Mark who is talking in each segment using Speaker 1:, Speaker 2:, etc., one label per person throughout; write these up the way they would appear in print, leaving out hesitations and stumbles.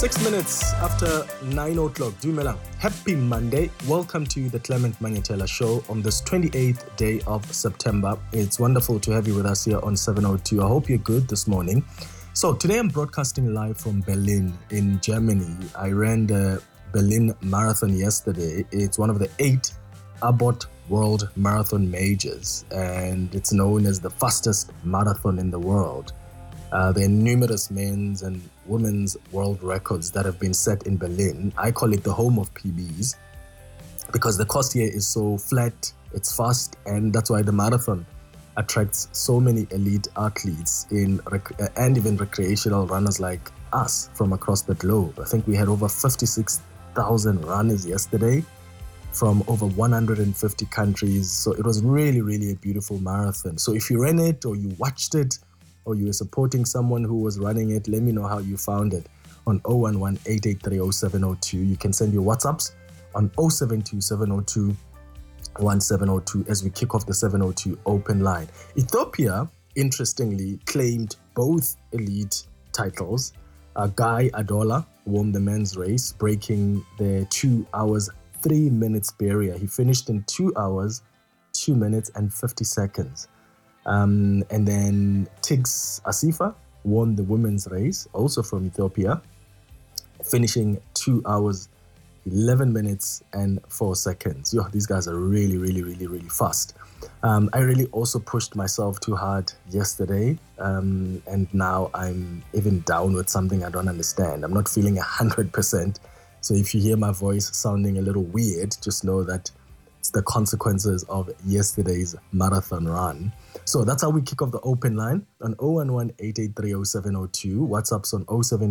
Speaker 1: 6 minutes after 9 o'clock. Dumelang. Happy Monday. Welcome to the Clement Manyetela Show on this 28th day of September. It's wonderful to have you with us here on 702. I hope you're good this morning. So today I'm broadcasting live from Berlin in Germany. I ran the Berlin Marathon yesterday. It's one of the 8 Abbott World Marathon Majors, and it's known as the fastest marathon in the world. There are numerous men's and women's world records that have been set in Berlin. I call it the home of PBs because the course here is so flat, it's fast, and that's why the marathon attracts so many elite athletes and even recreational runners like us from across the globe. I think we had over 56,000 runners yesterday from over 150 countries. So it was really, really a beautiful marathon. So if you ran it or you watched it, or you were supporting someone who was running it, let me know how you found it on 011-883-0702. You can send your WhatsApps on 072-702-1702 as we kick off the 702 open line. Ethiopia, interestingly, claimed both elite titles. Guy Adola won the men's race, breaking the 2 hours, 3 minutes barrier. He finished in 2 hours, 2 minutes and 50 seconds. And then Tiggs Asifa won the women's race, also from Ethiopia, finishing 2 hours, 11 minutes and 4 seconds. These guys are really, really, really, really fast. I really also pushed myself too hard yesterday, and now I'm even down with something I don't understand. I'm not feeling 100%. So if you hear my voice sounding a little weird, just know that it's the consequences of yesterday's marathon run. So that's how we kick off the open line on 011-883-0702. WhatsApp's on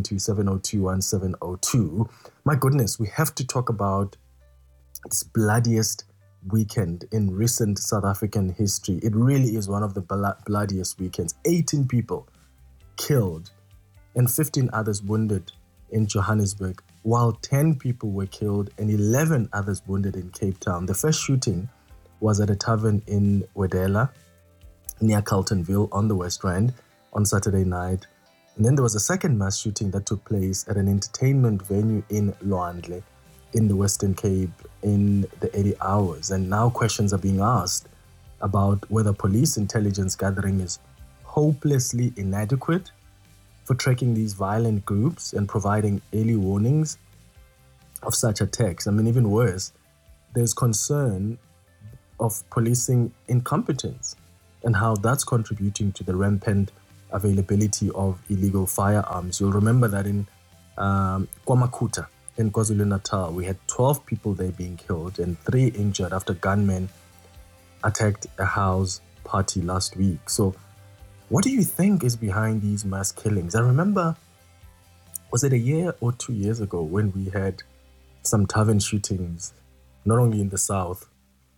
Speaker 1: 072-702-1702. My goodness, we have to talk about this bloodiest weekend in recent South African history. It really is one of the bloodiest weekends. 18 people killed and 15 others wounded in Johannesburg, while 10 people were killed and 11 others wounded in Cape Town. The first shooting was at a tavern in Wedela, near Carltonville on the West Rand on Saturday night. And then there was a second mass shooting that took place at an entertainment venue in Loandle in the Western Cape in the early hours. And now questions are being asked about whether police intelligence gathering is hopelessly inadequate for tracking these violent groups and providing early warnings of such attacks. I mean, even worse, there's concern of policing incompetence and how that's contributing to the rampant availability of illegal firearms. You'll remember that in KwaMakuta in KwaZulu-Natal, we had 12 people there being killed and 3 injured after gunmen attacked a house party last week. So what do you think is behind these mass killings? I remember, was it a year or 2 years ago when we had some tavern shootings, not only in the South,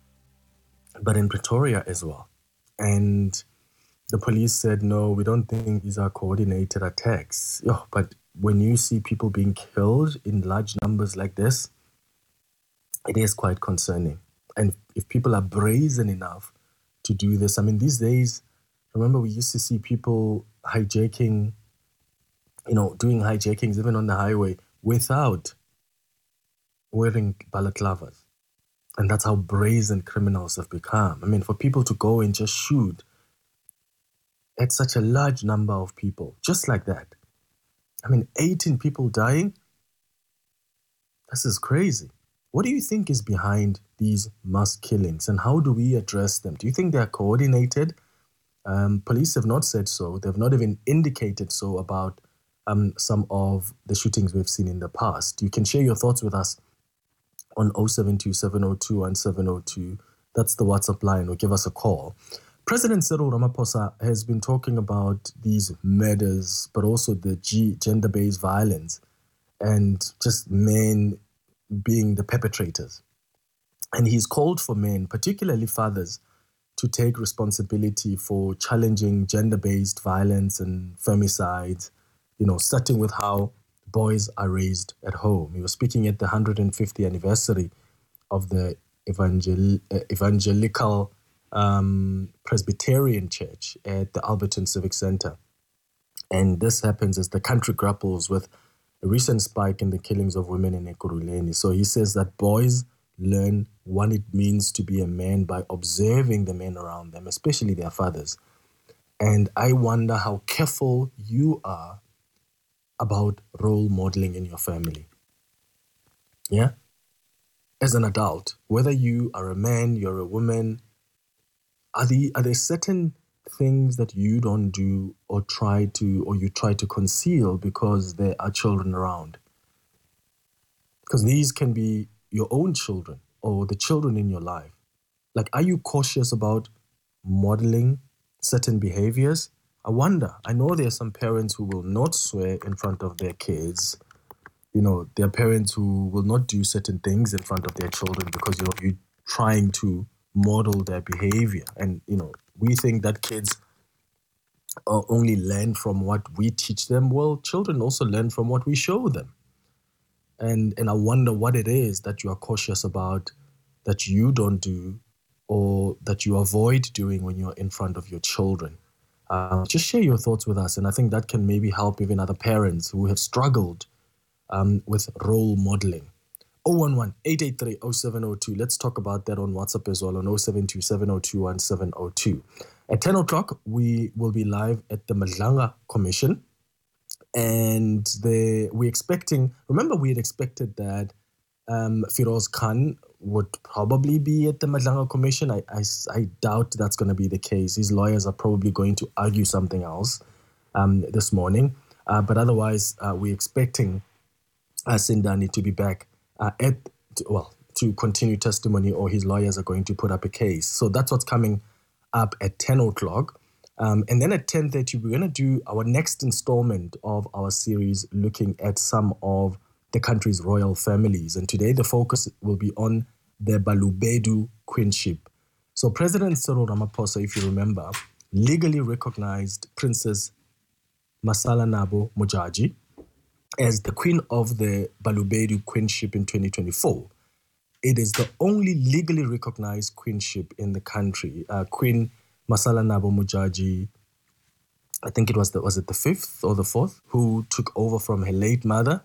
Speaker 1: but in Pretoria as well. And the police said, no, we don't think these are coordinated attacks. But when you see people being killed in large numbers like this, it is quite concerning. And if people are brazen enough to do this, I mean, these days, remember we used to see people hijacking, doing hijackings even on the highway without wearing balaclavas. And that's how brazen criminals have become. I mean, for people to go and just shoot at such a large number of people, just like that. I mean, 18 people dying? This is crazy. What do you think is behind these mass killings and how do we address them? Do you think they are coordinated? Police have not said so. They've not even indicated so about some of the shootings we've seen in the past. You can share your thoughts with us on 072-702-1702. That's the WhatsApp line, or give us a call. President Cyril Ramaphosa has been talking about these murders, but also the gender-based violence and just men being the perpetrators. And he's called for men, particularly fathers, to take responsibility for challenging gender-based violence and femicides, starting with how boys are raised at home. He was speaking at the 150th anniversary of the Evangelical Presbyterian Church at the Alberton Civic Center. And this happens as the country grapples with a recent spike in the killings of women in Ekurhuleni. So he says that boys learn what it means to be a man by observing the men around them, especially their fathers. And I wonder how careful you are about role modeling in your family. Yeah? As an adult, whether you are a man, you're a woman, are there certain things that you don't do or you try to conceal because there are children around? Because these can be your own children or the children in your life. Like, are you cautious about modeling certain behaviors? I wonder. I know there are some parents who will not swear in front of their kids. There are parents who will not do certain things in front of their children because you're trying to model their behavior. And, we think that kids only learn from what we teach them. Well, children also learn from what we show them. And I wonder what it is that you are cautious about, that you don't do, or that you avoid doing when you're in front of your children. Just share your thoughts with us. And I think that can maybe help even other parents who have struggled with role modeling. 011-883-0702. Let's talk about that on WhatsApp as well on 0727021702. At 10 o'clock, we will be live at the Madlanga Commission. And we had expected that Firoz Khan would probably be at the Madlanga Commission. I doubt that's going to be the case. His lawyers are probably going to argue something else this morning. But otherwise, we're expecting Sindani to be back to continue testimony, or his lawyers are going to put up a case. So that's what's coming up at 10 o'clock. And then at 10:30, we're going to do our next installment of our series looking at some of the country's royal families. And today the focus will be on the Balobedu queenship. So President Cyril Ramaphosa, if you remember, legally recognized Princess Masalanabo Modjadji as the queen of the Balobedu queenship in 2024. It is the only legally recognized queenship in the country. Queen Masalanabo Modjadji, I think was it the fifth or the fourth, who took over from her late mother,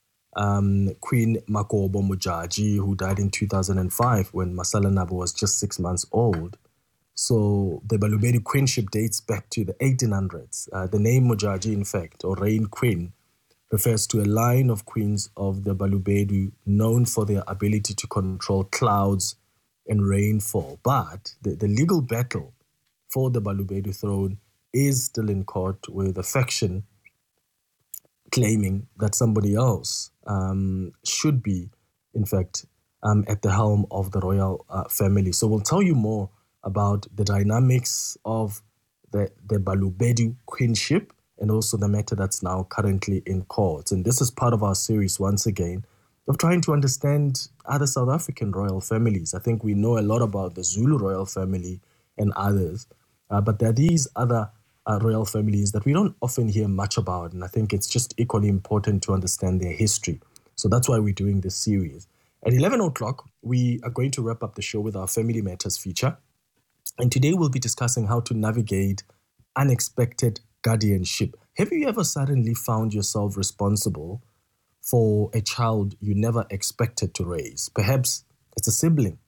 Speaker 1: Queen Makobo Modjadji, who died in 2005 when Masalanabo was just 6 months old. So the Balobedu queenship dates back to the 1800s. The name Modjadji, in fact, or Rain Queen, refers to a line of queens of the Balobedu known for their ability to control clouds and rainfall. But the legal battle for the Balobedu throne is still in court, with a faction claiming that somebody else should be, in fact, at the helm of the royal family. So we'll tell you more about the dynamics of the Balobedu queenship and also the matter that's now currently in court. And this is part of our series, once again, of trying to understand other South African royal families. I think we know a lot about the Zulu royal family and others, but there are these other royal families that we don't often hear much about, and I think it's just equally important to understand their history. So that's why we're doing this series. At 11 o'clock, we are going to wrap up the show with our Family Matters feature, and today we'll be discussing how to navigate unexpected guardianship. Have you ever suddenly found yourself responsible for a child you never expected to raise? Perhaps it's a sibling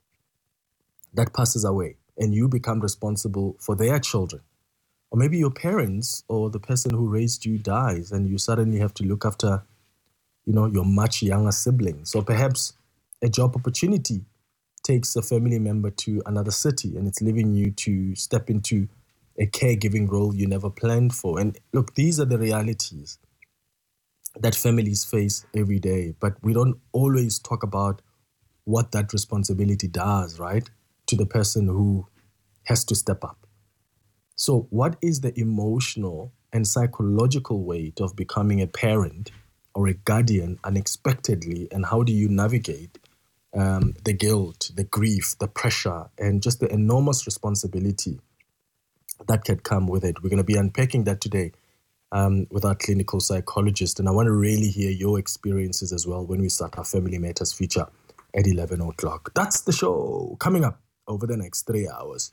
Speaker 1: that passes away and you become responsible for their children. Or maybe your parents or the person who raised you dies and you suddenly have to look after, your much younger siblings. Or perhaps a job opportunity takes a family member to another city and it's leaving you to step into a caregiving role you never planned for. And look, these are the realities that families face every day, but we don't always talk about what that responsibility does, right, to the person who has to step up. So what is the emotional and psychological weight of becoming a parent or a guardian unexpectedly, and how do you navigate the guilt, the grief, the pressure, and just the enormous responsibility that can come with it? We're going to be unpacking that today with our clinical psychologist, and I want to really hear your experiences as well when we start our Family Matters feature at 11 o'clock. That's the show coming up over the next 3 hours.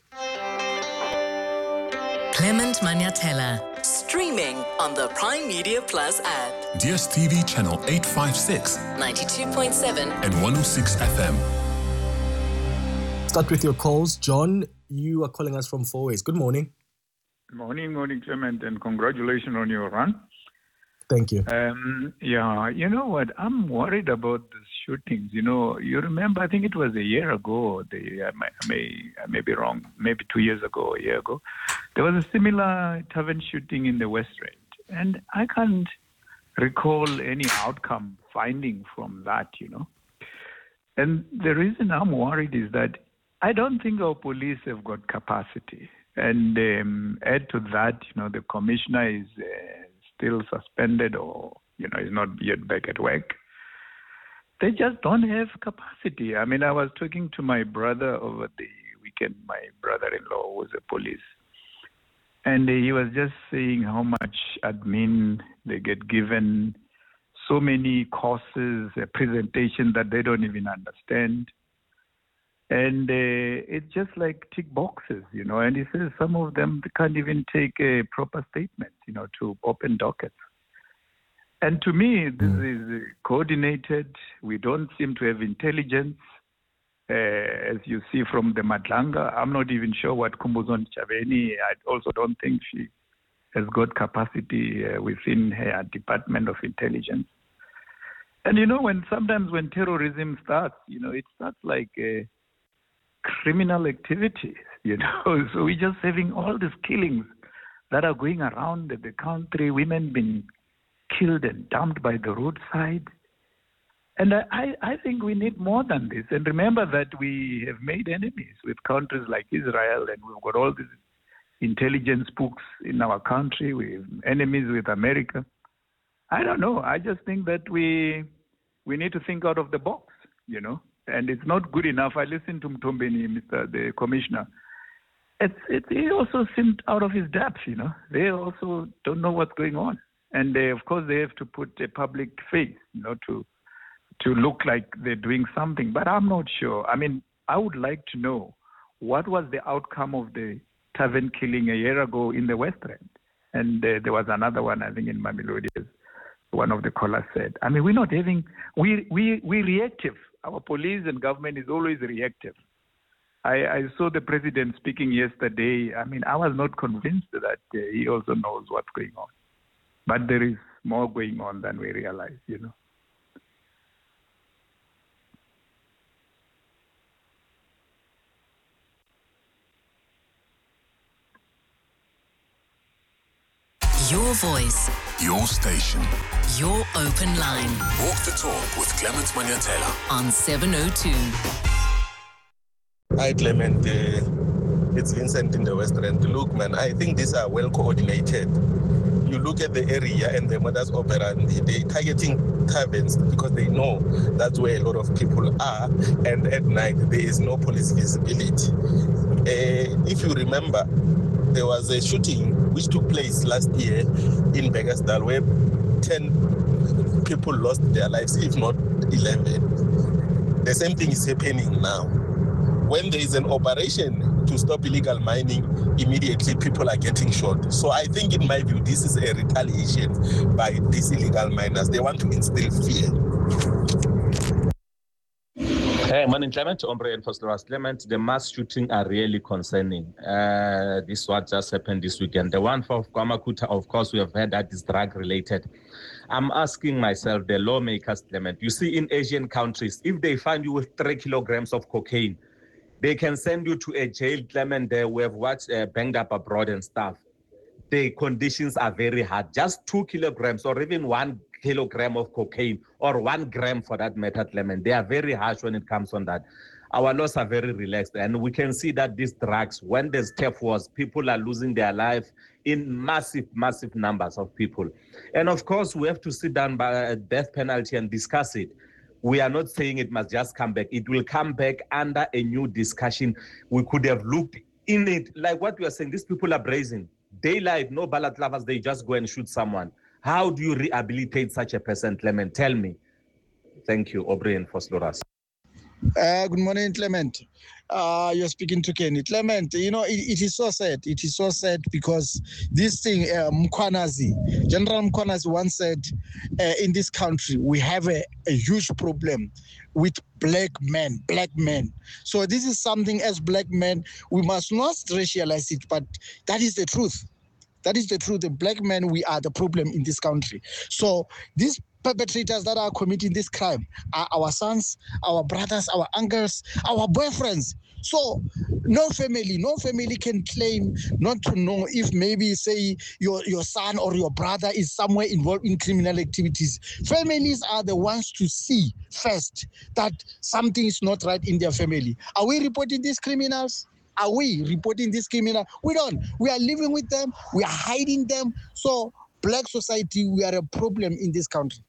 Speaker 2: Clement Manyathela, streaming on the Prime Media Plus app. DSTV channel 856,
Speaker 3: 92.7
Speaker 2: and 106 FM.
Speaker 1: Start with your calls. John, you are calling us from Fourways. Good morning.
Speaker 4: Morning, Clement, and congratulations on your run.
Speaker 1: Thank you.
Speaker 4: Yeah, you know what? I'm worried about the shootings. You know, you remember, I think it was a year ago, I may be wrong, maybe 2 years ago, a year ago, there was a similar tavern shooting in the West End. And I can't recall any outcome finding from that, you know. And the reason I'm worried is that I don't think our police have got capacity. And add to that, you know, the commissioner is still suspended or, you know, is not yet back at work. They just don't have capacity. I mean, I was talking to my brother over the weekend, my brother-in-law was a police. And he was just saying how much admin they get given, so many courses, a presentation that they don't even understand. And it's just like tick boxes, you know. And he says some of them they can't even take a proper statement, you know, to open dockets. And to me, this is coordinated. We don't seem to have intelligence. As you see from the Madlanga, I'm not even sure what Kumbuzon Chaveni, I also don't think she has got capacity within her Department of Intelligence. And, you know, sometimes when terrorism starts, you know, it starts like criminal activities, you know. So we're just having all these killings that are going around the country, women being killed and dumped by the roadside. And I think we need more than this. And remember that we have made enemies with countries like Israel, and we've got all these intelligence spooks in our country. We have enemies with America. I don't know. I just think that we need to think out of the box, you know. And it's not good enough. I listened to Mtombeni, the commissioner. He also seemed out of his depth, you know. They also don't know what's going on. And of course, they have to put a public face, you know, to look like they're doing something. But I'm not sure. I mean, I would like to know what was the outcome of the tavern killing a year ago in the West End. And there was another one, I think, in Mamelodi, as one of the callers said. I mean, we're not having, we're reactive. Our police and government is always reactive. I saw the president speaking yesterday. I mean, I was not convinced that he also knows what's going on. But there is more going on than we realize, you know.
Speaker 3: Your voice.
Speaker 2: Your station.
Speaker 3: Your open line.
Speaker 2: Walk the talk with Clement Manyatela
Speaker 3: on 702.
Speaker 5: Hi, Clement. It's Vincent in the West End. Look, man, I think these are well coordinated. You look at the area and the modus operandi, they're targeting taverns because they know that's where a lot of people are, and at night there is no police visibility. If you remember, there was a shooting which took place last year in Beggersdal where 10 people lost their lives, if not 11. The same thing is happening now. When there is an operation to stop illegal mining, immediately people are getting shot. So I think, in my view, this is a retaliation by these illegal miners. They want to instill fear.
Speaker 6: Hey, morning, Clement, Ombre and Fosteras. Clement, the mass shooting are really concerning. This what just happened this weekend. The one for KwaMakhutha, of course, we have heard that is drug-related. I'm asking myself, the lawmakers, Clement, you see in Asian countries, if they find you with 3 kilograms of cocaine, they can send you to a jail, Clement, there we have watched banged up abroad and stuff. The conditions are very hard. Just 2 kilograms or even 1 kilogram of cocaine or 1 gram for that matter, Clement. They are very harsh when it comes on that. Our laws are very relaxed, and we can see that these drugs, when there's theft wars, people are losing their life in massive numbers of people. And of course, we have to sit down by a death penalty and discuss it. We are not saying it must just come back. It will come back under a new discussion. We could have looked in it, like what we are saying, these people are brazen. Daylight, no ballot lovers, they just go and shoot someone. How do you rehabilitate such a person, Clement? Tell me. Thank you, Aubrey and Fosloras.
Speaker 7: Good morning, Clement. You're speaking to Kenny. Clement, it is so sad. It is so sad because this thing, Mkwanazi, General Mkwanazi once said, in this country, we have a huge problem with black men. So this is something as black men, we must not racialize it, but that is the truth. That is the truth. The black men, we are the problem in this country. So these perpetrators that are committing this crime are our sons, our brothers, our uncles, our boyfriends. So no family can claim not to know if maybe, say, your son or your brother is somewhere involved in criminal activities. Families are the ones to see first that something is not right in their family. Are we reporting these criminals? Are we reporting this criminal? We don't. We are living with them. We are hiding them. So black society, we are a problem in this country.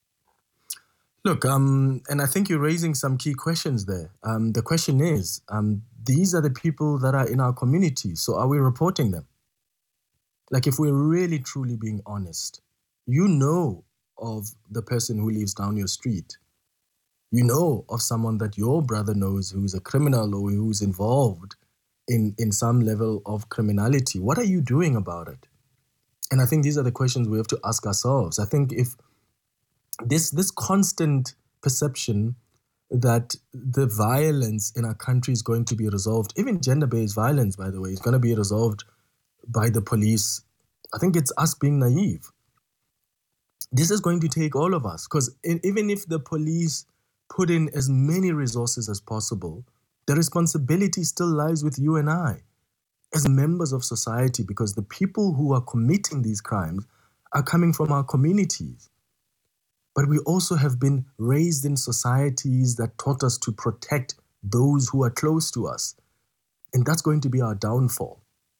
Speaker 1: Look, and I think you're raising some key questions there. The question is, these are the people that are in our community, so are we reporting them? Like, if we're really, truly being honest, you know of the person who lives down your street. You know of someone that your brother knows who's a criminal or who's involved in some level of criminality. What are you doing about it? And I think these are the questions we have to ask ourselves. I think if this constant perception that the violence in our country is going to be resolved, even gender-based violence, by the way, is going to be resolved by the police, I think it's us being naive. This is going to take all of us, because even if the police put in as many resources as possible, the responsibility still lies with you and I as members of society, because the people who are committing these crimes are coming from our communities. But we also have been raised in societies that taught us to protect those who are close to us. And that's going to be our downfall.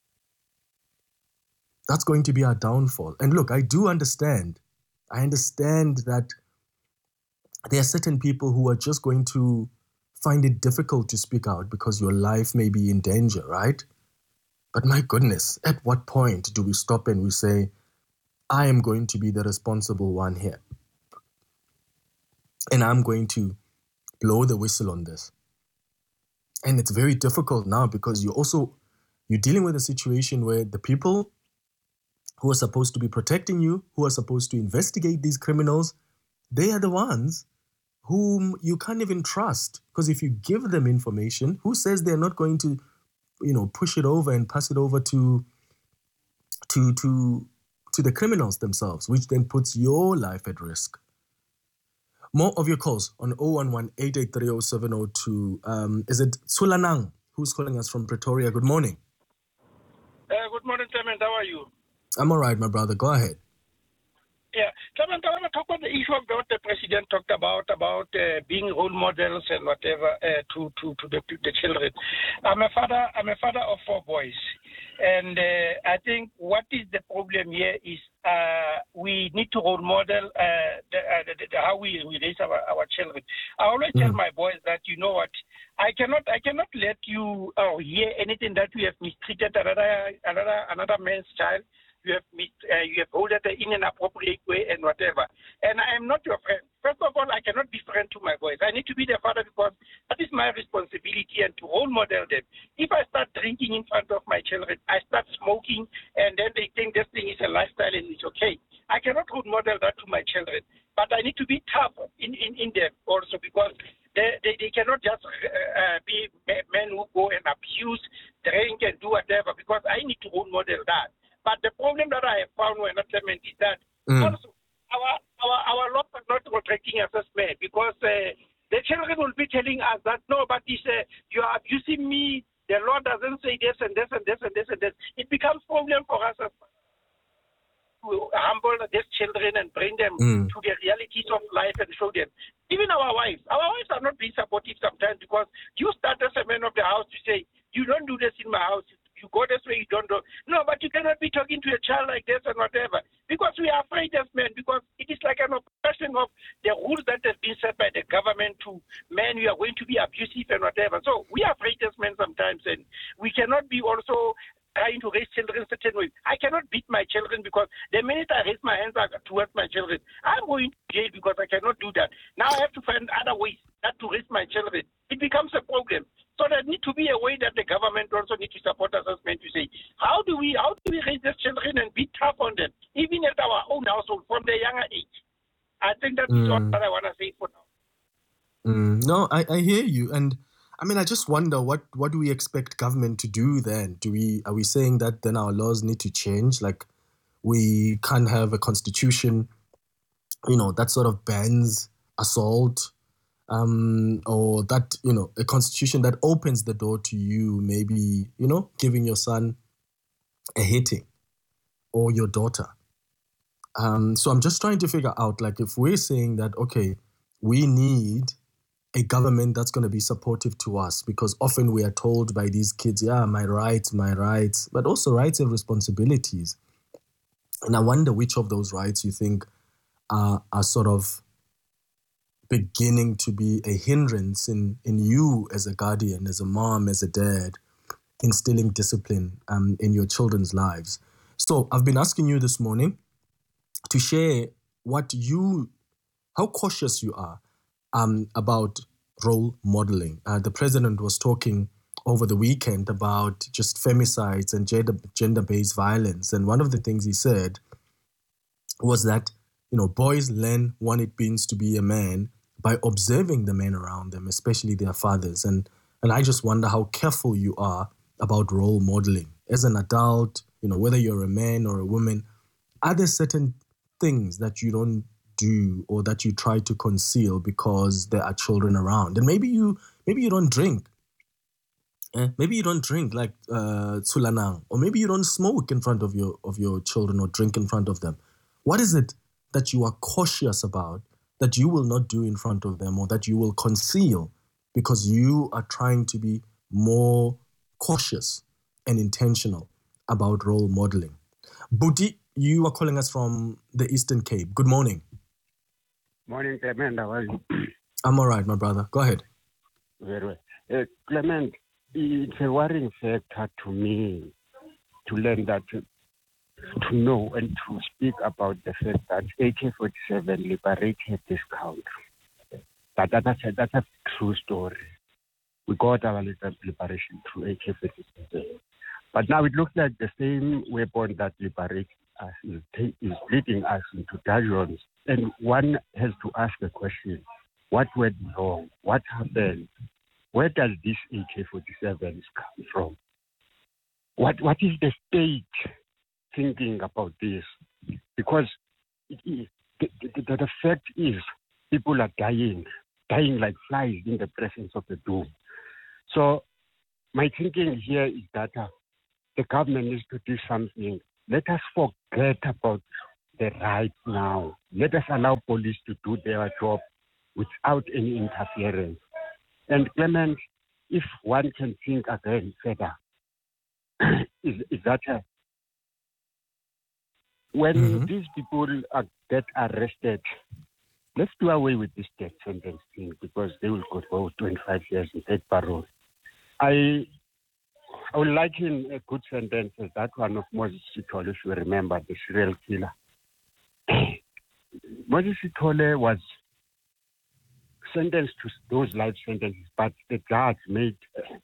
Speaker 1: That's going to be our downfall. And look, I do understand. I understand that there are certain people who are just going to find it difficult to speak out because your life may be in danger, right? But my goodness, at what point do we stop and we say, I am going to be the responsible one here? And I'm going to blow the whistle on this. And it's very difficult now because you're dealing with a situation where the people who are supposed to be protecting you, who are supposed to investigate these criminals, they are the ones whom you can't even trust. Because if you give them information, who says they're not going to, push it over and pass it over to the criminals themselves, which then puts your life at risk. More of your calls on 011-883-0702. Is it Sulanang who's calling us from Pretoria? Good morning.
Speaker 8: Good morning, Clement. How are you?
Speaker 1: I'm all right, my brother. Go ahead.
Speaker 8: Yeah, Clement, I want to talk about the issue of what the president talked about being role models and whatever to the children. I'm a father of 4 boys. And I think what is the problem here is we need to role model how we raise our children. I always tell my boys that, you know what, I cannot let you hear anything that we have mistreated another man's child. You have hold it in an appropriate way and whatever. And I am not your friend. First of all, I cannot be friend to my boys. I need to be their father because that is my responsibility and to role model them. If I start drinking in front of my children, I start smoking, and then they think this thing is a lifestyle and it's okay. I cannot role model that to my children. But I need to be tough in them also because they cannot just be men who go and abuse, drink and do whatever because I need to role model that. But the problem that I have found when Clement is that also our laws are not protecting us as men because the children will be telling us that no, but you are abusing me. The law doesn't say this and this and this and this and this. It becomes a problem for us as to humble these children and bring them to the realities of life and show them. Even our wives are not being supportive sometimes because you start as a man of the house to say, you don't do this in my house. You go this way, you don't do. No, but you cannot be talking to a child like this and whatever. Because we are afraid as men, because it is like an oppression of the rules that have been set by the government to men who are going to be abusive and whatever. So we are afraid as men sometimes, and we cannot be also trying to raise children a certain way. I cannot beat my children because the minute I raise my hands towards my children, I'm going to jail because I cannot do that. Now I have to find other ways not to raise my children. it becomes a problem. So there need to be a way that the government also need to support assessment to say, how do we raise these children and be tough on them, even at our own household from the younger age? I think that is what I want to say for now.
Speaker 1: No, I hear you. And I mean, I just wonder what do we expect government to do then? Are we saying that then our laws need to change? Like we can't have a constitution, that sort of bans assault, or that, a constitution that opens the door to you maybe, giving your son a hitting or your daughter. So I'm just trying to figure out, like, if we're saying that, okay, we need a government that's going to be supportive to us, because often we are told by these kids, my rights, but also rights and responsibilities. And I wonder which of those rights you think are sort of beginning to be a hindrance in you as a guardian, as a mom, as a dad, instilling discipline in your children's lives. So I've been asking you this morning to share how cautious you are about role modeling. The president was talking over the weekend about just femicides and gender-based violence. And one of the things he said was that, boys learn what it means to be a man by observing the men around them, especially their fathers. And I just wonder how careful you are about role modeling. As an adult, whether you're a man or a woman, are there certain things that you don't do or that you try to conceal because there are children around? And maybe you don't drink. Maybe you don't drink like Tsulanang, or maybe you don't smoke in front of your children or drink in front of them. What is it that you are cautious about that you will not do in front of them, or that you will conceal because you are trying to be more cautious and intentional about role modeling? Buti, you are calling us from the Eastern Cape. Good morning.
Speaker 9: Morning, Clement. How are you?
Speaker 1: I'm all right, my brother. Go ahead.
Speaker 9: Very well. Clement, it's a worrying factor to me to learn that, to know and to speak about the fact that AK-47 liberated this country. That's a true story. We got our liberation through AK-47. But now it looks like the same weapon that liberated us is leading us into dungeons. And one has to ask the question, what went wrong? What happened? Where does this AK-47 come from? What is the state thinking about this? Because the fact is people are dying like flies in the presence of the doom. So my thinking here is that the government needs to do something. Let us forget about the right now. Let us allow police to do their job without any interference. And Clement, if one can think again further, is that when these people get arrested, let's do away with this death sentence thing, because they will go 25 years in death parole. I would liken a good sentence as that one of Moses Sithole, if you remember, the serial killer. Moses Sithole was sentenced to those life sentences, but the judge made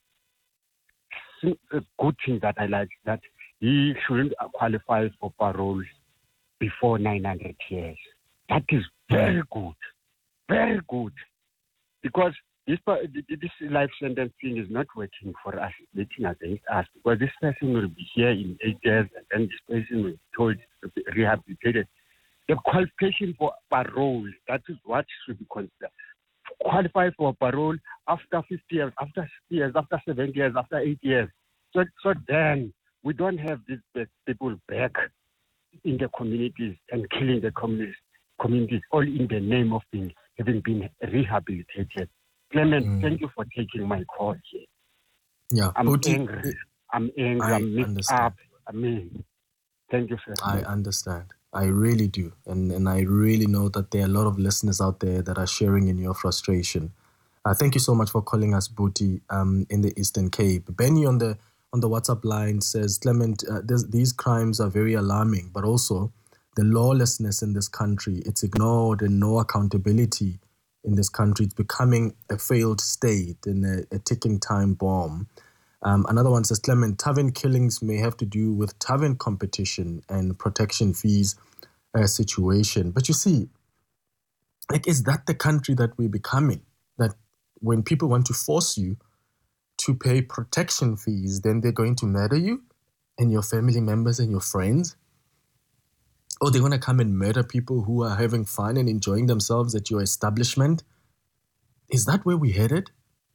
Speaker 9: a good thing that I like, that he shouldn't qualify for parole before 900 years. That is very good. Very good. Because this life sentence thing is not working for us, it's working against us. Because this person will be here in 8 years, and then this person will be told to be rehabilitated. The qualification for parole, that is what should be considered. Qualify for parole after 50 years, after 60 years, after 7 years, after 8 years. So then we don't have these people back in the communities and killing the communities, all in the name of having been rehabilitated. Clement, thank you for taking my call here.
Speaker 1: Yeah,
Speaker 9: I'm angry. I'm mixed up. Thank you, sir.
Speaker 1: I understand. I really do. And I really know that there are a lot of listeners out there that are sharing in your frustration. Thank you so much for calling us, Buti, in the Eastern Cape. Benny on the WhatsApp line says, Clement, these crimes are very alarming, but also the lawlessness in this country, it's ignored and no accountability in this country. It's becoming a failed state and a ticking time bomb. Another one says, Clement, tavern killings may have to do with tavern competition and protection fees situation. But you see, like, is that the country that we're becoming? That when people want to force you to pay protection fees, then they're going to murder you and your family members and your friends? Or they're going to come and murder people who are having fun and enjoying themselves at your establishment? Is that where we're headed?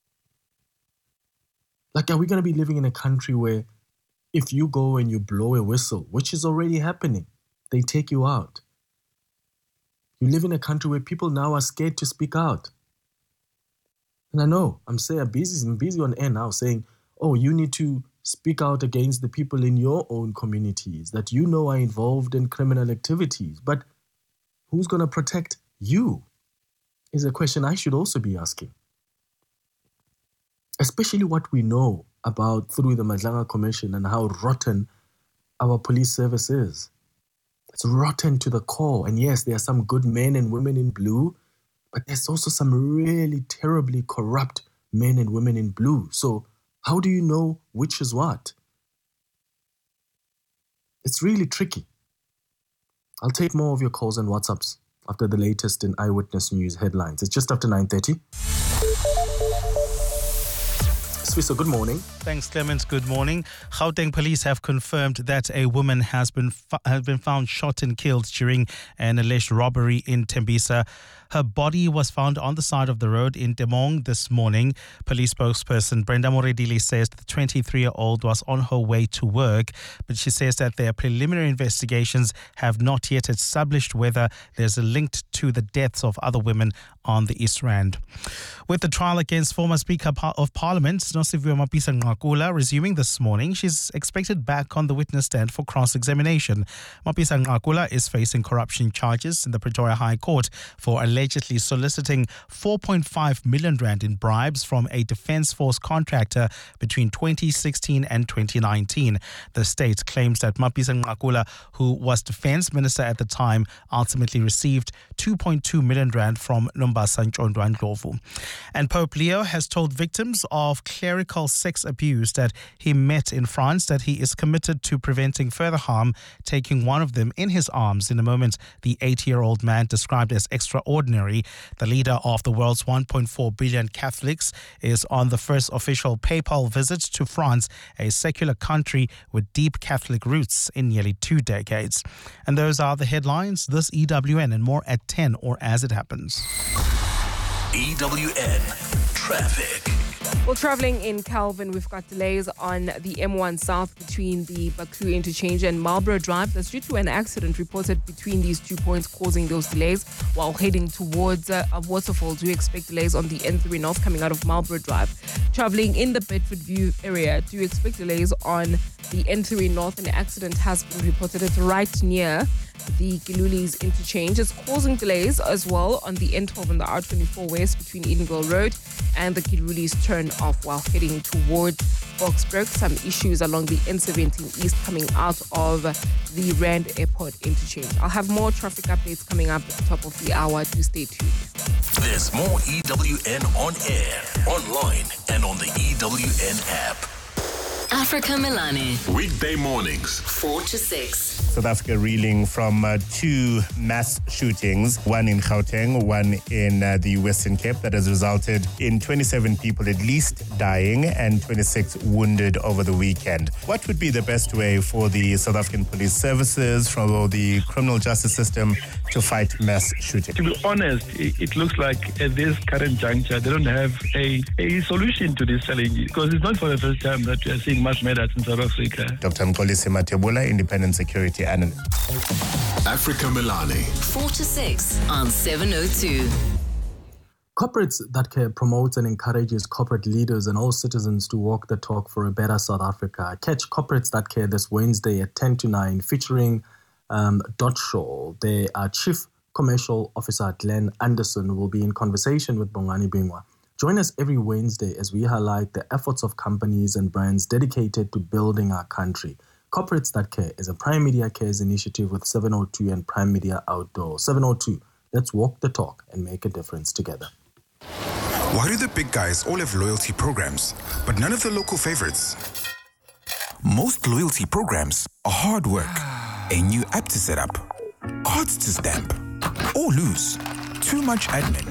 Speaker 1: Like, are we going to be living in a country where if you go and you blow a whistle, which is already happening, they take you out? You live in a country where people now are scared to speak out. And I know, I'm busy on air now saying, oh, you need to speak out against the people in your own communities that you know are involved in criminal activities. But who's going to protect you is a question I should also be asking. Especially what we know about through the Madlanga Commission and how rotten our police service is. It's rotten to the core. And yes, there are some good men and women in blue, but there's also some really terribly corrupt men and women in blue. So how do you know which is what? It's really tricky. I'll take more of your calls and WhatsApps after the latest in Eyewitness News headlines. It's just after 9:30. So good morning.
Speaker 10: Thanks, Clemens. Good morning. Gauteng police have confirmed that a woman has been found shot and killed during an alleged robbery in Tembisa. Her body was found on the side of the road in Temong this morning. Police spokesperson Brenda Moredile says the 23-year-old was on her way to work, but she says that their preliminary investigations have not yet established whether there's a link to the deaths of other women on the East Rand. With the trial against former Speaker of Parliament, Nosiviwe Mapisa-Nqakula, resuming this morning, she's expected back on the witness stand for cross-examination. Mapisa-Nqakula is facing corruption charges in the Pretoria High Court for allegedly soliciting 4.5 million rand in bribes from a Defence Force contractor between 2016 and 2019. The state claims that Mapisa-Nqakula, who was Defence Minister at the time, ultimately received 2.2 million rand from Nombasa Ntshondwa Ndlovu. And Pope Leo has told victims of clerical sex abuse that he met in France that he is committed to preventing further harm, taking one of them in his arms in a moment the 80-year-old man described as extraordinary. The leader of the world's 1.4 billion Catholics is on the first official papal visit to France, a secular country with deep Catholic roots in nearly 2 decades. And those are the headlines. This EWN and more at 10 or as it happens.
Speaker 2: EWN Traffic.
Speaker 11: Well, travelling in Calvin, we've got delays on the M1 South between the Baku interchange and Marlborough Drive. That's due to an accident reported between these 2 points, causing those delays. While heading towards Waterfalls, we expect delays on the N3 North coming out of Marlborough Drive. Travelling in the Bedford View area, do expect delays on the N3 North. An accident has been reported. It's right near the Giluli's interchange. It's causing delays as well on the N12 and the R24 West between Edenville Road and the Giluli's turn off while heading towards Boksburg. Some issues along the N17 East coming out of the Rand Airport interchange. I'll have more traffic updates coming up at the top of the hour. Do stay tuned.
Speaker 2: There's more EWN on air, online, and on the EWN app.
Speaker 3: Africa Milani.
Speaker 2: Weekday mornings,
Speaker 3: 4 to 6.
Speaker 12: South Africa reeling from two mass shootings, one in Gauteng, one in the Western Cape, that has resulted in 27 people at least dying and 26 wounded over the weekend. What would be the best way for the South African police services, for the criminal justice system to fight mass shooting?
Speaker 4: To be honest, it looks like at this current juncture, they don't have a solution to this challenge, because it's not for the first time that we are seeing mass murders in South Africa.
Speaker 12: Dr. Mkolisi Matebula, independent security analyst.
Speaker 2: Africa Milani.
Speaker 3: 4 to 6 on 702.
Speaker 1: Corporates that care promotes and encourages corporate leaders and all citizens to walk the talk for a better South Africa. Catch Corporates That Care this Wednesday at 10 to 9, featuring Dot Shaw. Their Chief Commercial Officer Glenn Anderson will be in conversation with Bongani Bingwa. Join us every Wednesday as we highlight the efforts of companies and brands dedicated to building our country. Corporates That Care is a Prime Media Cares initiative with 702 and Prime Media Outdoor. 702 Let's walk the talk and make a difference together.
Speaker 13: Why do the big guys all have loyalty programs, but none of the local favorites? Most loyalty programs are hard work, a new app to set up, cards to stamp, or lose, too much admin.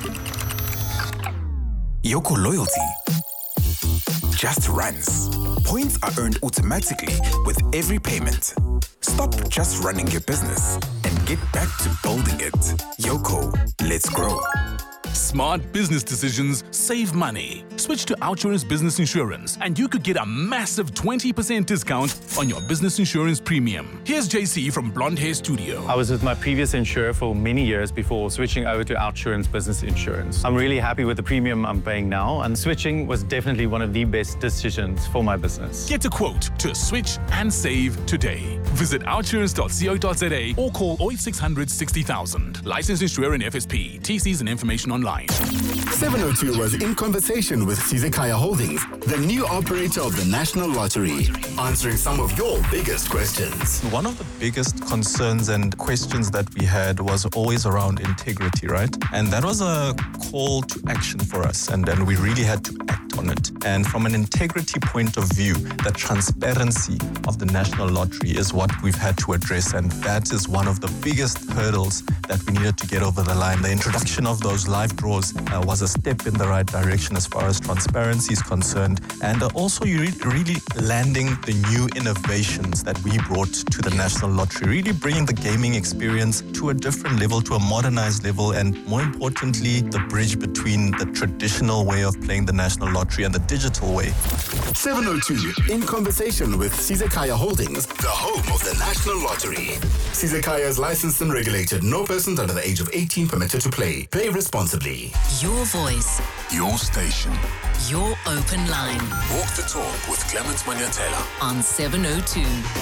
Speaker 13: Yoko Loyalty just runs. Points are earned automatically with every payment. Stop just running your business and get back to building it. Yoko, let's grow.
Speaker 2: Smart business decisions save money. Switch to Outsurance Business Insurance and you could get a massive 20% discount on your business insurance premium. Here's JC from Blonde Hair Studio.
Speaker 14: I was with my previous insurer for many years before switching over to Outsurance Business Insurance. I'm really happy with the premium I'm paying now, and switching was definitely one of the best decisions for my business.
Speaker 2: Get a quote to switch and save today. Visit outsurance.co.za or call 0800 60,000. Licensed insurer and FSP. TCs and information online.
Speaker 15: 702 was in conversation with Sizekaya Holdings, the new operator of the National Lottery, answering some of your biggest questions.
Speaker 16: One of the biggest concerns and questions that we had was always around integrity, right? And that was a call to action for us, and then we really had to act on it. And from an integrity point of view, the transparency of the National Lottery is what we've had to address, and that is one of the biggest hurdles that we needed to get over the line. The introduction of those live draws was a step in the right direction as far as transparency is concerned, and also you really landing the new innovations that we brought to the National Lottery, really bringing the gaming experience to a different level, to a modernized level, and more importantly, the bridge between the traditional way of playing the National Lottery and the digital way.
Speaker 15: 702 in conversation with Sizekaya Holdings, the home of the National Lottery. Sizekaya is licensed and regulated. No persons under the age of 18 permitted to play. Play responsibly.
Speaker 3: Your voice.
Speaker 2: Your station.
Speaker 3: Your open line.
Speaker 2: Walk the talk with Clement Manyatela
Speaker 3: on 702.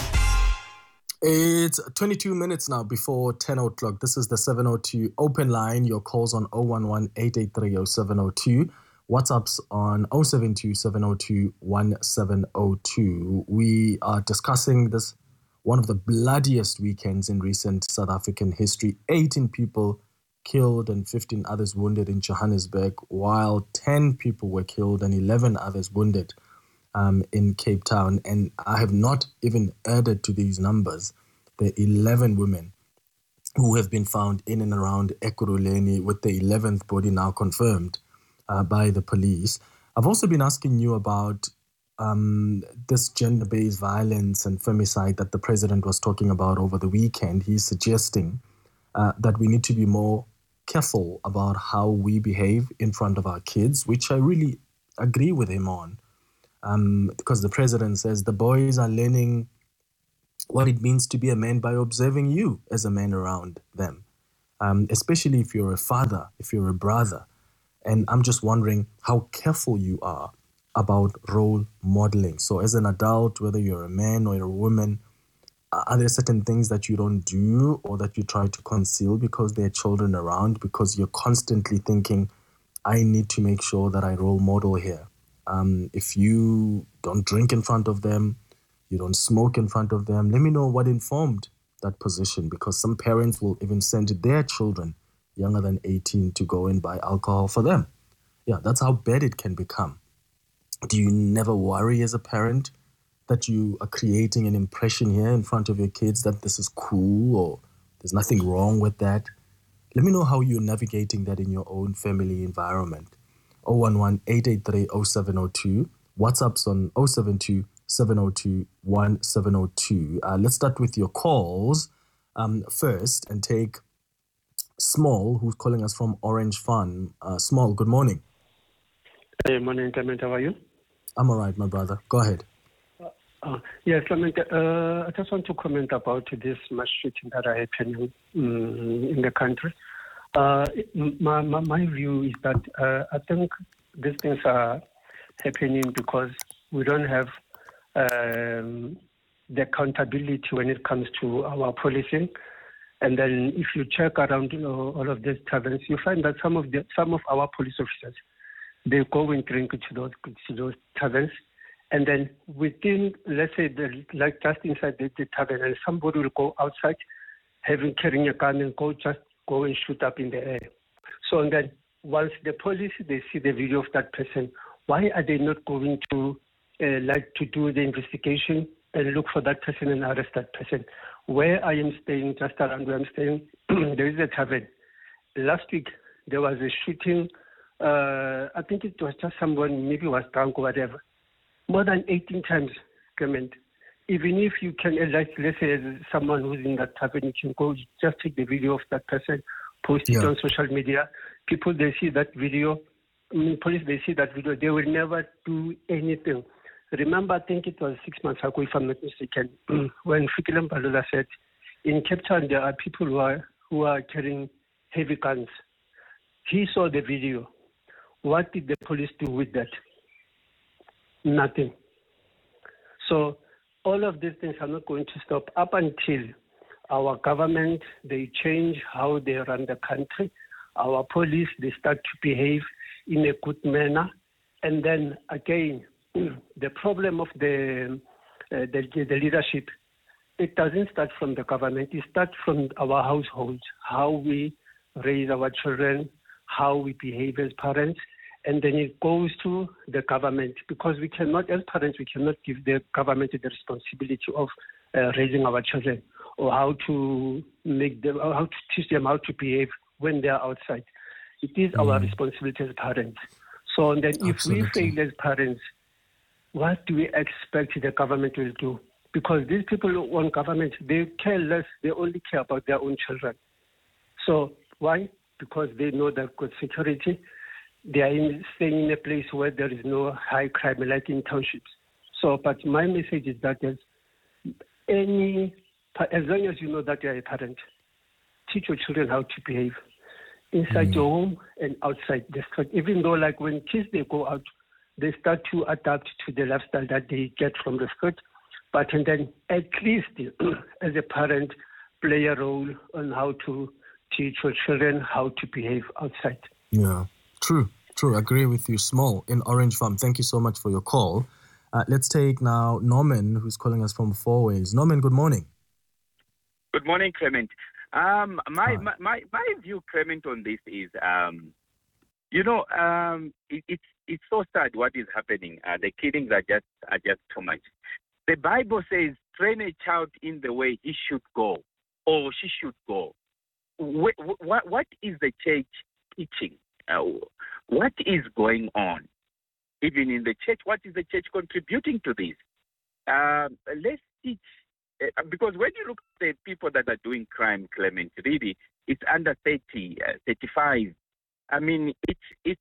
Speaker 1: It's 22 minutes now before 10 o'clock. This is the 702 open line. Your calls on 011-883-0702. WhatsApps on 072-702-1702. We are discussing this, one of the bloodiest weekends in recent South African history. 18 people killed and 15 others wounded in Johannesburg, while 10 people were killed and 11 others wounded in Cape Town. And I have not even added to these numbers the 11 women who have been found in and around Ekurhuleni, with the 11th body now confirmed by the police. I've also been asking you about this gender-based violence and femicide that the president was talking about over the weekend. He's suggesting that we need to be more careful about how we behave in front of our kids, which I really agree with him on. Because the president says the boys are learning what it means to be a man by observing you as a man around them, especially if you're a father, if you're a brother. And I'm just wondering how careful you are about role modeling. So as an adult, whether you're a man or a woman, are there certain things that you don't do or that you try to conceal because there are children around, because you're constantly thinking, I need to make sure that I role model here? If you don't drink in front of them, you don't smoke in front of them, let me know what informed that position, because some parents will even send their children younger than 18 to go and buy alcohol for them. Yeah, that's how bad it can become. Do you never worry as a parent that you are creating an impression here in front of your kids that this is cool or there's nothing wrong with that? Let me know how you're navigating that in your own family environment. 011-883-0702. WhatsApp's on 072-702-1702. Let's start with your calls first and take Small, who's calling us from Orange Farm. Small, good morning.
Speaker 17: Hey, morning, Clement. How are you?
Speaker 1: I'm all right, my brother. Go ahead.
Speaker 17: Yes, Clement. I just want to comment about this mass shooting that are happening in the country. My view is that I think these things are happening because we don't have the accountability when it comes to our policing. And then if you check around all of these taverns, you find that some of our police officers, they go and drink to those taverns. And then within, let's say, like just inside the tavern, and somebody will go outside, carrying a gun and go just go and shoot up in the air. So and then once the police, they see the video of that person, why are they not going to like to do the investigation and look for that person and arrest that person? Where I am staying, just around where I'm staying, there is a tavern. Last week, there was a shooting. I think it was just someone, maybe was drunk or whatever. More than 18 times, Clement. Even if you can, like, let's say someone who's in that tavern, you can go, just take the video of that person, post it on social media. People, they see that video. Police, they see that video. They will never do anything. Remember, I think it was 6 months ago, if I'm not mistaken, when Fikile Mbalula said, in Cape Town, there are people who are carrying heavy guns. He saw the video. What did the police do with that? Nothing. So all of these things are not going to stop up until our government, they change how they run the country. Our police, they start to behave in a good manner. And then again, the problem of the leadership, it doesn't start from the government. It starts from our households, how we raise our children, how we behave as parents, and then it goes to the government, because we cannot, as parents, we cannot give the government the responsibility of raising our children, or how to make them, or how to teach them how to behave when they are outside. It is our responsibility as parents. So then if we fail as parents, what do we expect the government will do? Because these people who want government, they care less, they only care about their own children. So why? Because they know they've got security. They are staying in a place where there is no high crime, like in townships. So, but my message is that as long as you know that you are a parent, teach your children how to behave inside your home and outside the street. Even though, like, when kids, they go out, they start to adapt to the lifestyle that they get from the street. But and then at least as a parent, play a role on how to teach your children how to behave outside.
Speaker 1: Yeah, true. Agree with you. Small in Orange Farm. Thank you so much for your call. Let's take now Norman, who's calling us from Fourways. Norman, good morning.
Speaker 18: Good morning, Clement. My view, Clement, on this is, it's so sad what is happening. The killings are just too much. The Bible says, train a child in the way he should go, or she should go. What is the church teaching? What is going on? Even in the church, what is the church contributing to this? Let's teach, because when you look at the people that are doing crime, Clement, really, it's under 30, 35. I mean, it's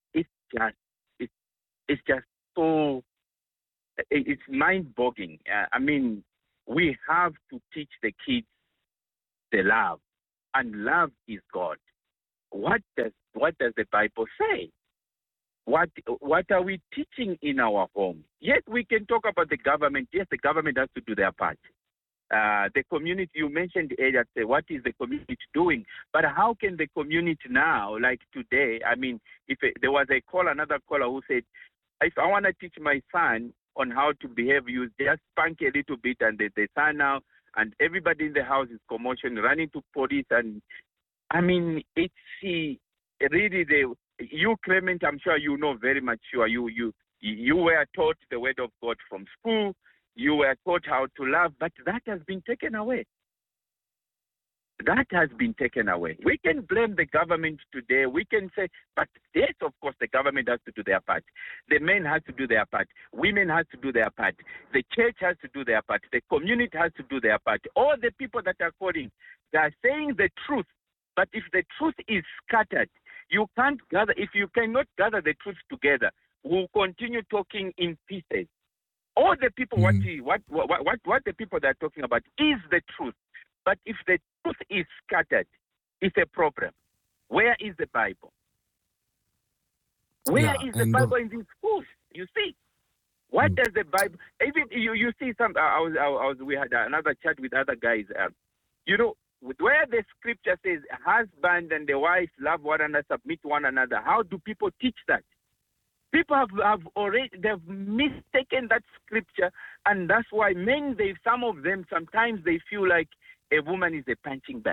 Speaker 18: just so, it's mind-boggling. I mean, we have to teach the kids the love, and love is God. What does the Bible say? What are we teaching in our home? Yes, we can talk about the government. Yes, the government has to do their part. The community, you mentioned earlier, what is the community doing? But how can the community now, like today, I mean, if there was another caller who said, if I want to teach my son on how to behave, you just spank a little bit, and the son now, and everybody in the house is commotion, running to police. And I mean, it's really you, Clement, I'm sure you know very much sure. You were taught the word of God from school. You were taught how to love, but that has been taken away. That has been taken away. We can blame the government today. We can say, but yes, of course, the government has to do their part. The men has to do their part. Women has to do their part. The church has to do their part. The community has to do their part. All the people that are calling, they are saying the truth. But if the truth is scattered, you can't gather. If you cannot gather the truth together, we'll continue talking in pieces. All the people, what the people that are talking about is the truth. But if the truth is scattered, it's a problem. Where is the Bible? Where is the Bible in these schools? You see, what does the Bible? Even you see some. We had another chat with other guys. Where the scripture says husband and the wife love one another, submit to one another. How do people teach that? People have already, they've mistaken that scripture, and that's why some of them, sometimes they feel like a woman is a punching bag.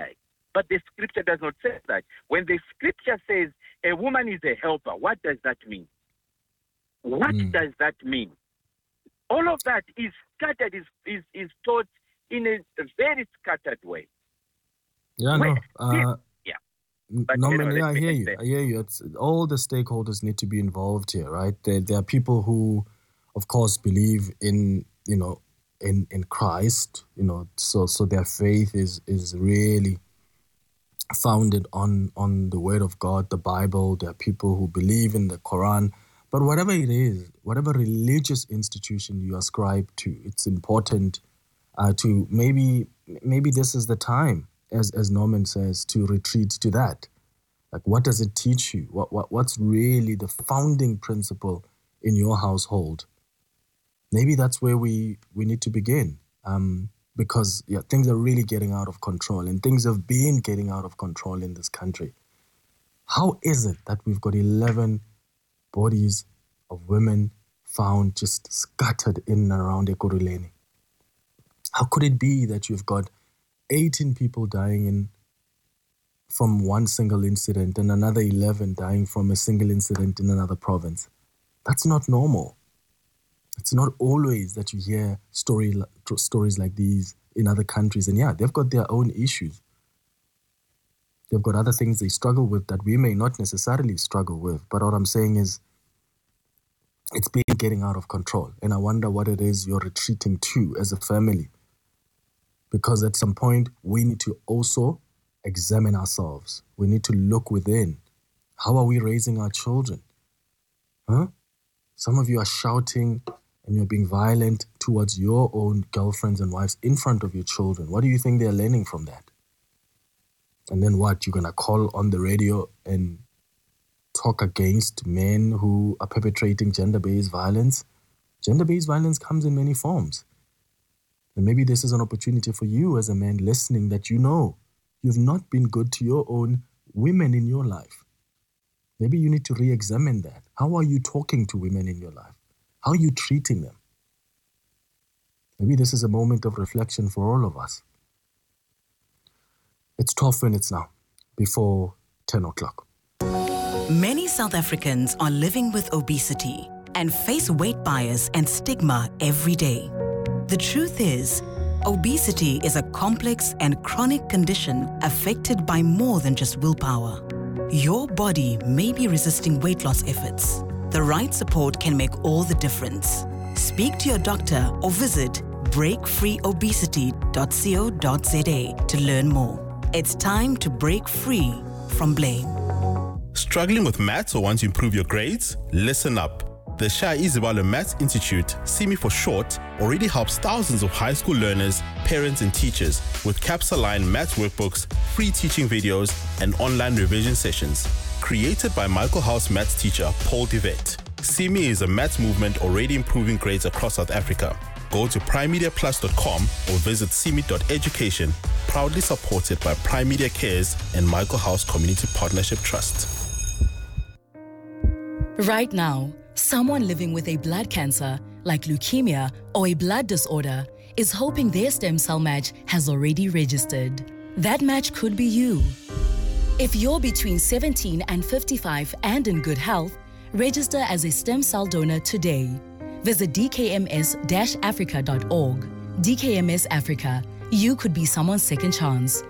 Speaker 18: But the scripture does not say that. When the scripture says a woman is a helper, what does that mean? What does that mean? All of that is scattered, is taught in a very scattered way.
Speaker 1: Yeah, no.
Speaker 18: Yeah.
Speaker 1: Norman, I hear you. It's, all the stakeholders need to be involved here, right? There are people who, of course, believe in Christ, so their faith is really founded on the Word of God, the Bible. There are people who believe in the Quran. But whatever it is, whatever religious institution you ascribe to, it's important to maybe this is the time, as Norman says, to retreat to that. Like, what does it teach you? What's really the founding principle in your household? Maybe that's where we need to begin, because things are really getting out of control, and things have been getting out of control in this country. How is it that we've got 11 bodies of women found just scattered in and around Ekurhuleni? How could it be that you've got 18 people dying from one single incident and another 11 dying from a single incident in another province? That's not normal. It's not always that you hear stories like these in other countries. And they've got their own issues. They've got other things they struggle with that we may not necessarily struggle with. But what I'm saying is, it's been getting out of control. And I wonder what it is you're retreating to as a family. Because at some point, we need to also examine ourselves. We need to look within. How are we raising our children? Some of you are shouting and you're being violent towards your own girlfriends and wives in front of your children. What do you think they're learning from that? And then what? You're going to call on the radio and talk against men who are perpetrating gender-based violence? Gender-based violence comes in many forms. And maybe this is an opportunity for you as a man listening that you've not been good to your own women in your life. Maybe you need to re-examine that. How are you talking to women in your life? How are you treating them? Maybe this is a moment of reflection for all of us. It's 12 minutes now, before 10 o'clock.
Speaker 19: Many South Africans are living with obesity and face weight bias and stigma every day. The truth is, obesity is a complex and chronic condition affected by more than just willpower. Your body may be resisting weight loss efforts. The right support can make all the difference. Speak to your doctor or visit breakfreeobesity.co.za to learn more. It's time to break free from blame.
Speaker 20: Struggling with maths or want to improve your grades? Listen up. The Shah Izibalo Maths Institute, SIMI for short, already helps thousands of high school learners, parents and teachers with CAPS-aligned maths workbooks, free teaching videos and online revision sessions. Created by Michael House maths teacher Paul Devet, SIMI is a maths movement already improving grades across South Africa. Go to primemediaplus.com or visit simi.education, proudly supported by Prime Media Cares and Michael House Community Partnership Trust.
Speaker 21: Right now, someone living with a blood cancer, like leukemia or a blood disorder, is hoping their stem cell match has already registered. That match could be you. If you're between 17 and 55 and in good health, register as a stem cell donor today. Visit dkms-africa.org. DKMS Africa. You could be someone's second chance.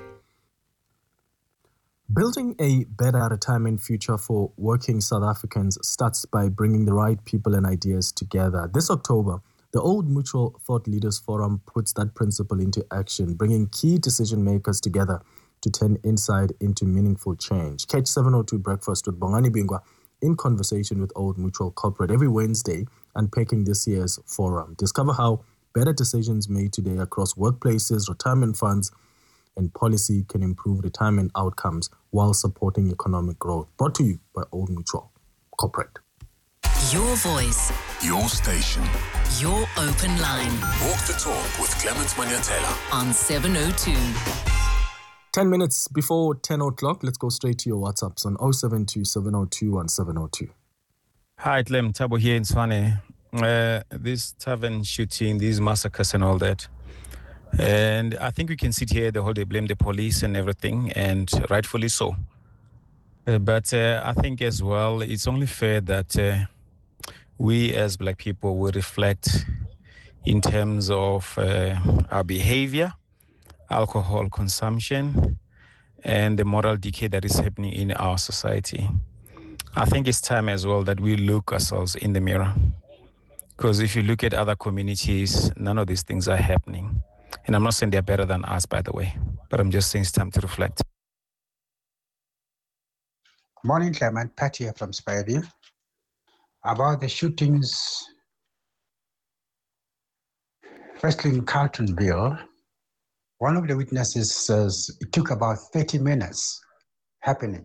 Speaker 1: Building a better retirement future for working South Africans starts by bringing the right people and ideas together. This October, the Old Mutual Thought Leaders Forum puts that principle into action, bringing key decision makers together to turn insight into meaningful change. Catch 702 Breakfast with Bongani Bingwa in conversation with Old Mutual Corporate every Wednesday, unpacking this year's forum. Discover how better decisions made today across workplaces, retirement funds, and policy can improve retirement outcomes while supporting economic growth. Brought to you by Old Mutual Corporate.
Speaker 3: Your voice.
Speaker 15: Your station.
Speaker 3: Your open line.
Speaker 15: Walk the talk with Clement Manyatela
Speaker 3: on 702.
Speaker 1: 10 minutes before 10 o'clock, let's go straight to your WhatsApps on 072 702 1702.
Speaker 22: Hi, Clem. Tabo here in Swane. This tavern shooting, these massacres and all that. And I think we can sit here the whole day, blame the police and everything, and rightfully so. But I think as well, it's only fair that we as Black people will reflect in terms of our behavior, alcohol consumption, and the moral decay that is happening in our society. I think it's time as well that we look ourselves in the mirror. Because if you look at other communities, none of these things are happening. And I'm not saying they're better than us, by the way, but I'm just saying it's time to reflect.
Speaker 5: Morning, Clement. Pat here from Spivey. About the shootings, firstly in Carltonville, one of the witnesses says it took about 30 minutes happening.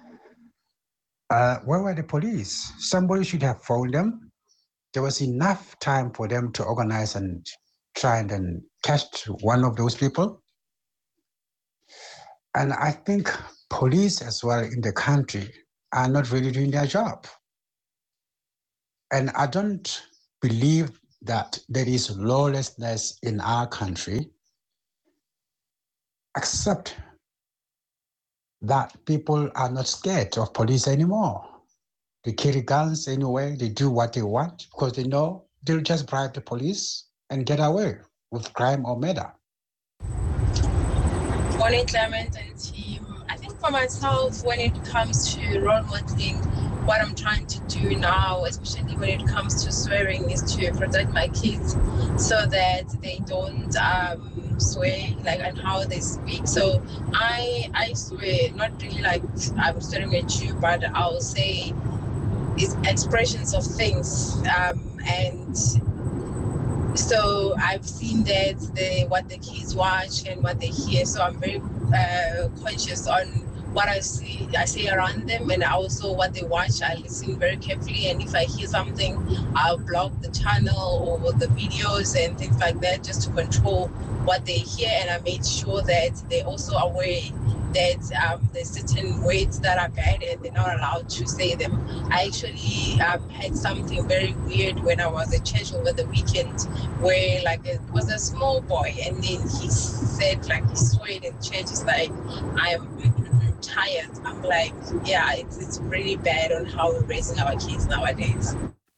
Speaker 5: Where were the police? Somebody should have phoned them. There was enough time for them to organize and try and then catch one of those people. And I think police as well in the country are not really doing their job. And I don't believe that there is lawlessness in our country, except that people are not scared of police anymore. They carry guns anyway, they do what they want because they know they'll just bribe the police and get away with crime or murder.
Speaker 6: Morning, Clement and team. I think for myself, when it comes to role modeling, what I'm trying to do now, especially when it comes to swearing, is to protect my kids so that they don't swear and how they speak. So I swear, not really like I'm swearing at you, but I'll say it's expressions of things. And so I've seen that what the kids watch and what they hear. So I'm very conscious on what I see around them, and also what they watch. I listen very carefully, and if I hear something, I'll block the channel or the videos and things like that, just to control what they hear. And I made sure that they're also aware that there's certain words that are bad and they're not allowed to say them. I actually had something very weird when I was at church over the weekend, where it was a small boy, and then he said he swore in church. It's like, I'm tired. I'm like, yeah, it's really bad on how we're raising our kids nowadays.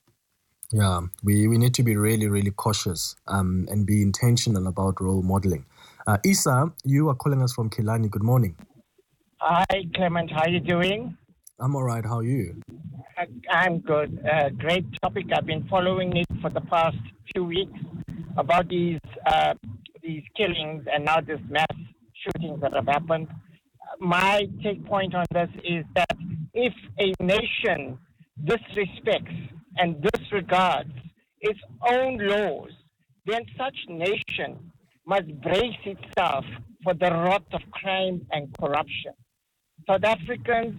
Speaker 1: Yeah, we need to be really, really cautious and be intentional about role modeling. Isa, you are calling us from Killarney. Good morning.
Speaker 23: Hi, Clement. How are you doing?
Speaker 1: I'm all right. How are you?
Speaker 23: I'm good. Great topic. I've been following it for the past few weeks about these killings and now this mass shootings that have happened. My take point on this is that if a nation disrespects and disregards its own laws, then such nation must brace itself for the rot of crime and corruption. South Africans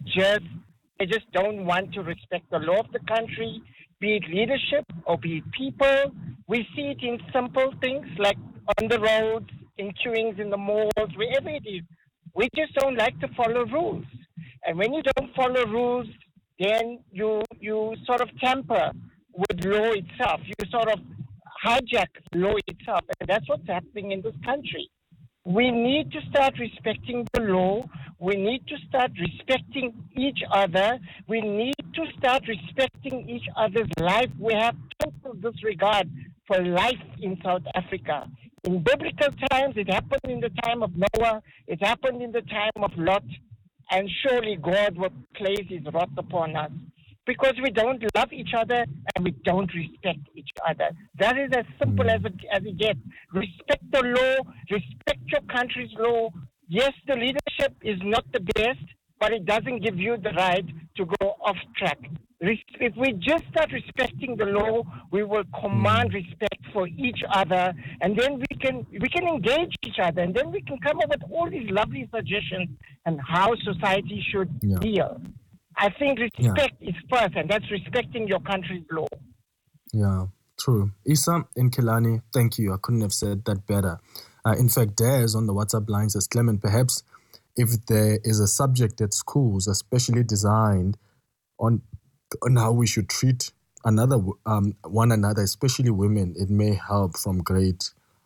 Speaker 23: they just don't want to respect the law of the country, be it leadership or be it people. We see it in simple things like on the roads, in queuings in the malls, wherever it is. We just don't like to follow rules. And when you don't follow rules, then you sort of tamper with law itself. You sort of hijack law itself. And that's what's happening in this country. We need to start respecting the law. We need to start respecting each other. We need to start respecting each other's life. We have total disregard for life in South Africa. In biblical times, it happened in the time of Noah. It happened in the time of Lot. And surely God will place his wrath upon us because we don't love each other and we don't respect each other. That is as simple as it gets. Respect the law, respect your country's law. Yes, the leadership is not the best, but it doesn't give you the right to go off track. If we just start respecting the law, we will command respect for each other, and then we can engage each other, and then we can come up with all these lovely suggestions on how society should deal. I think respect is first, and that's respecting your country's law.
Speaker 1: Yeah, true. Isa in Killarney, thank you. I couldn't have said that better. In fact, Des on the WhatsApp line says, Clement, perhaps if there is a subject at schools, especially designed on how we should treat one another, especially women, it may help from grade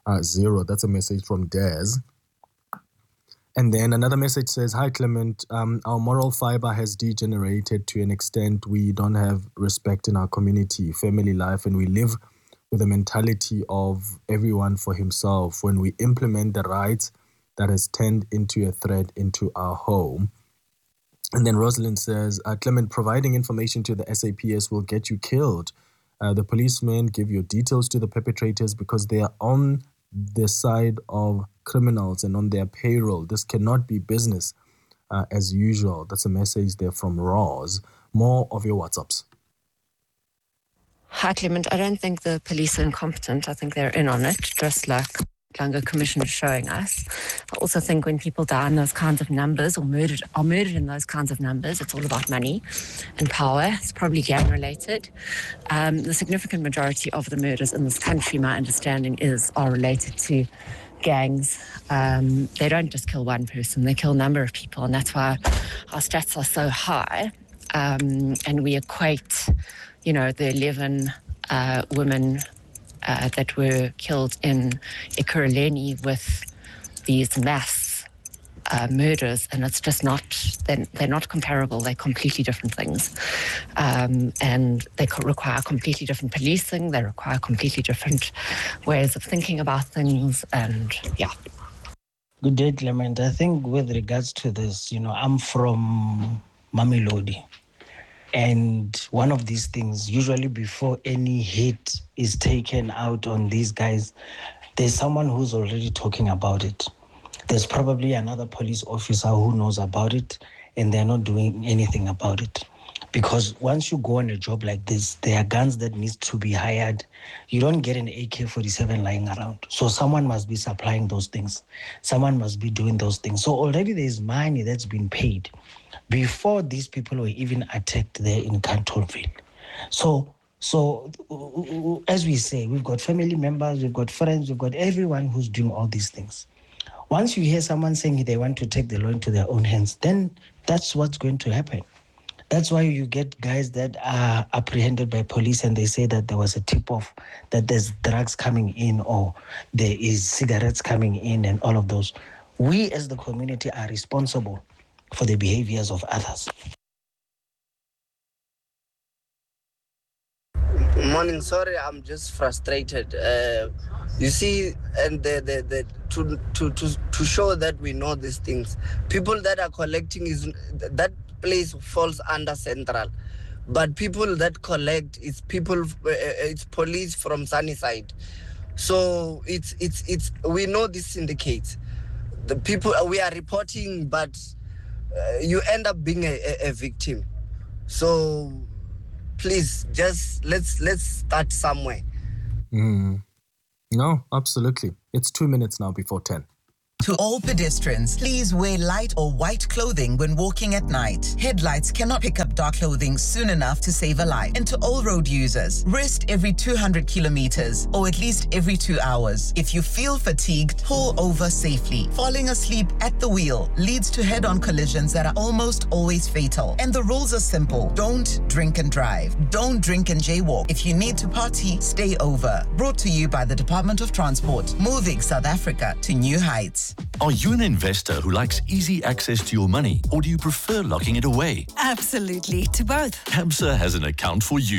Speaker 1: 0. That's a message from Des. And then another message says, "Hi Clement, our moral fiber has degenerated to an extent we don't have respect in our community, family life, and we live with a mentality of everyone for himself when we implement the rights that has turned into a threat into our home." And then Rosalind says, "Clement, providing information to the SAPS will get you killed. The policemen give your details to the perpetrators because they are on the side of criminals and on their payroll. This cannot be business as usual." That's a message there from Roz. More of your WhatsApps.
Speaker 7: Hi, Clement. I don't think the police are incompetent. I think they're in on it, just like Langa Commission is showing us. I also think when people die in those kinds of numbers or are murdered in those kinds of numbers, it's all about money and power. It's probably gang-related. The significant majority of the murders in this country, my understanding are related to gangs. They don't just kill one person, they kill a number of people, and that's why our stats are so high. And we equate, the 11 women that were killed in Ekurhuleni with these mass murders, and it's just not, they're not comparable. They're completely different things. And they require completely different policing. They require completely different ways of thinking about things, and yeah.
Speaker 8: Good day, Clement. I think with regards to this, I'm from Mamelodi. And one of these things, usually before any hit is taken out on these guys, there's someone who's already talking about it. There's probably another police officer who knows about it, and they're not doing anything about it. Because once you go on a job like this, there are guns that need to be hired. You don't get an AK-47 lying around. So someone must be supplying those things. Someone must be doing those things. So already there's money that's been paid before these people were even attacked there in Cantonville. So as we say, we've got family members, we've got friends, we've got everyone who's doing all these things. Once you hear someone saying they want to take the law into their own hands, then that's what's going to happen. That's why you get guys that are apprehended by police and they say that there was a tip-off, that there's drugs coming in or there is cigarettes coming in and all of those. We as the community are responsible for the behaviors of others.
Speaker 9: Morning, sorry, I'm just frustrated. You see, and to show that we know these things, people that are collecting that place falls under Central, but people that collect it's police from Sunnyside. So it's we know this syndicates. The people we are reporting, but you end up being a victim. So please, just let's start somewhere.
Speaker 1: No, absolutely. It's 2 minutes now before 10.
Speaker 24: To all pedestrians, please wear light or white clothing when walking at night. Headlights cannot pick up dark clothing soon enough to save a life. And to all road users, rest every 200 kilometers or at least every 2 hours. If you feel fatigued, pull over safely. Falling asleep at the wheel leads to head-on collisions that are almost always fatal. And the rules are simple. Don't drink and drive. Don't drink and jaywalk. If you need to party, stay over. Brought to you by the Department of Transport, moving South Africa to new heights.
Speaker 25: Are you an investor who likes easy access to your money, or do you prefer locking it away?
Speaker 26: Absolutely, to both.
Speaker 25: Absa has an account for you.